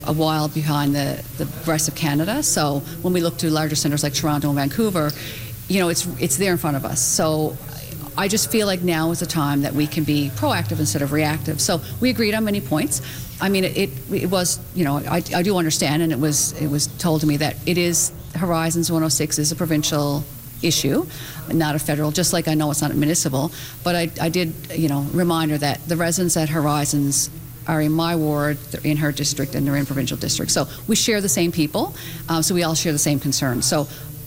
a while behind the rest of Canada. So when we look to larger centres like Toronto and Vancouver, it's there in front of us. So I just feel like now is the time that we can be proactive instead of reactive. So we agreed on many points. I mean, it was, I do understand, and it was told to me that it is, Horizons 106 is a provincial issue, not a federal, just like I know it's not municipal. But I did, remind her that the residents at Horizons are in my ward, they're in her district, and they're in provincial district. So we share the same people, so we all share the same concerns. So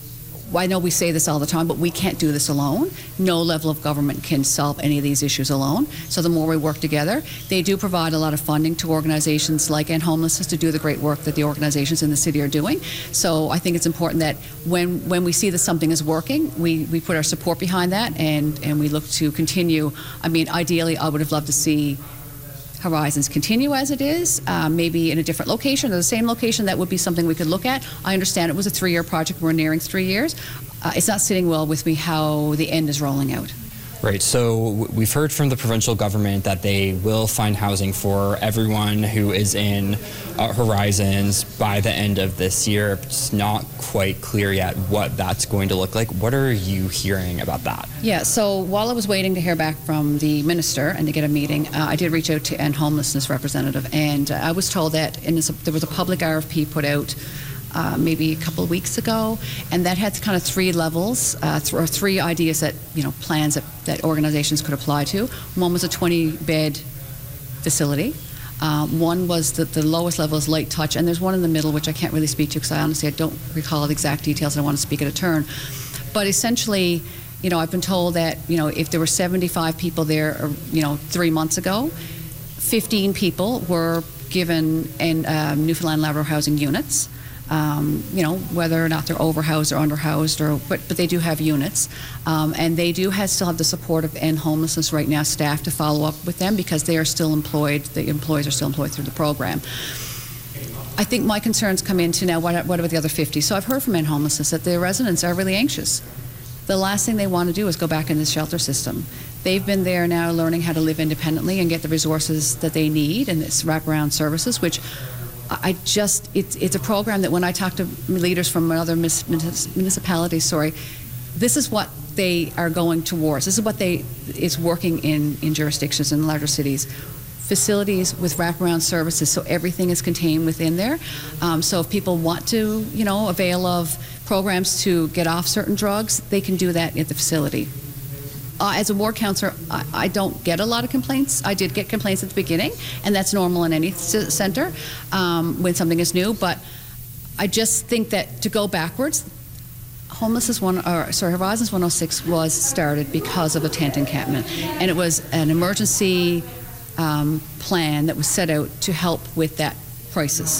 I know we say this all the time, but we can't do this alone. No level of government can solve any of these issues alone. So the more we work together, they do provide a lot of funding to organizations like End Homelessness to do the great work that the organizations in the city are doing. So I think it's important that when we see that something is working, we put our support behind that, and we look to continue. I mean, ideally, I would have loved to see Horizons continue as it is, maybe in a different location or the same location. That would be something we could look at. I understand it was a 3-year project. We're nearing 3 years. It's not sitting well with me how the end is rolling out. Right, so we've heard from the provincial government that they will find housing for everyone who is in Horizons by the end of this year. It's not quite clear yet what that's going to look like. What are you hearing about that? Yeah, so while I was waiting to hear back from the minister and to get a meeting, I did reach out to End Homelessness representative, and I was told that there was a public RFP put out maybe a couple of weeks ago, and that had kind of 3 levels, or 3 ideas that, plans that organizations could apply to. One was a 20-bed facility. One was the lowest level is light touch, and there's one in the middle which I can't really speak to because I don't recall the exact details and I want to speak at a turn. But essentially, I've been told that, if there were 75 people there, 3 months ago, 15 people were given in Newfoundland Labrador housing units. Whether or not they're overhoused or underhoused, but they do have units, and they do still have the support of End Homelessness right now, staff to follow up with them because they are still employed. The employees are still employed through the program. I think my concerns come into now. What about the other 50? So I've heard from End Homelessness that the residents are really anxious. The last thing they want to do is go back in the shelter system. They've been there now learning how to live independently and get the resources that they need and this wraparound services, which it's a program that when I talk to leaders from other municipalities, this is what they are going towards. This is what is working in jurisdictions in larger cities. Facilities with wraparound services, so everything is contained within there. So if people want to, avail of programs to get off certain drugs, they can do that at the facility. As a ward councillor, I don't get a lot of complaints. I did get complaints at the beginning, and that's normal in any centre when something is new. But I just think that to go backwards, Horizons 106 was started because of a tent encampment, and it was an emergency plan that was set out to help with that crisis.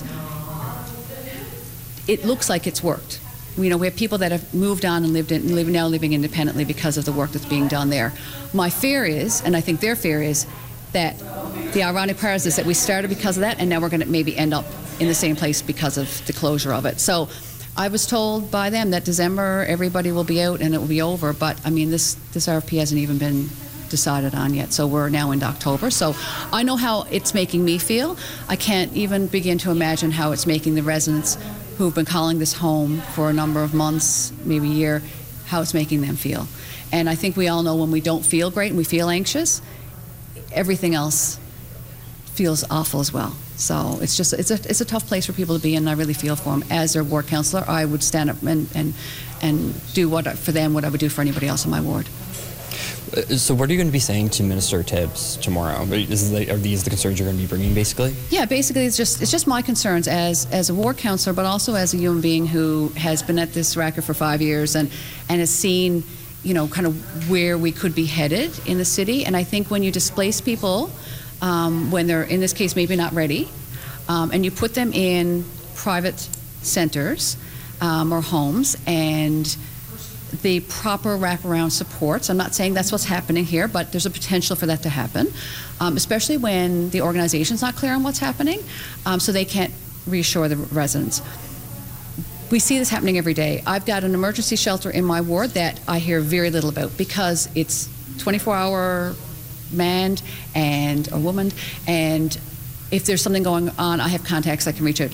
It looks like it's worked. We have people that have moved on and now living independently because of the work that's being done there. My fear is, and I think their fear is, that the ironic part is this, that we started because of that, and now we're going to maybe end up in the same place because of the closure of it. So I was told by them that December everybody will be out and it will be over, but I mean this RFP hasn't even been decided on yet, so we're now into October. So I know how it's making me feel. I can't even begin to imagine how it's making the residents who've been calling this home for a number of months, maybe a year, how it's making them feel. And I think we all know when we don't feel great and we feel anxious, everything else feels awful as well. So it's a tough place for people to be in, and I really feel for them. As their ward councillor, I would stand up and do what I would do for anybody else in my ward. So what are you going to be saying to Minister Tibbs tomorrow? Are these the concerns you're going to be bringing, basically? Yeah, basically it's just my concerns as a ward councillor, but also as a human being who has been at this racket for 5 years and has seen, kind of where we could be headed in the city. And I think when you displace people, when they're, in this case, maybe not ready, and you put them in private centres or homes, and the proper wraparound supports. I'm not saying that's what's happening here, but there's a potential for that to happen, especially when the organization's not clear on what's happening, so they can't reassure the residents. We see this happening every day. I've got an emergency shelter in my ward that I hear very little about because it's 24-hour manned and a woman, and if there's something going on, I have contacts I can reach out